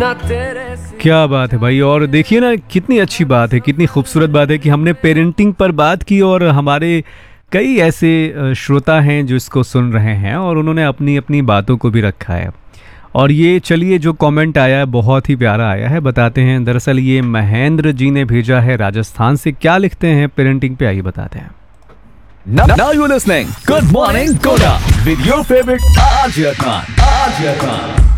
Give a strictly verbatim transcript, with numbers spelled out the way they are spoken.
क्या बात है भाई। और देखिए ना, कितनी अच्छी बात है, कितनी खूबसूरत बात है कि हमने पेरेंटिंग पर बात की और हमारे कई ऐसे श्रोता हैं जो इसको सुन रहे हैं और उन्होंने अपनी अपनी बातों को भी रखा है। और ये चलिए, जो कमेंट आया है बहुत ही प्यारा आया है, बताते हैं। दरअसल ये महेंद्र जी ने भेजा है राजस्थान से। क्या लिखते हैं पेरेंटिंग पे, आइए बताते हैं। Now you're listening Good Morning Koda with your favorite R J Khan. R J Khan.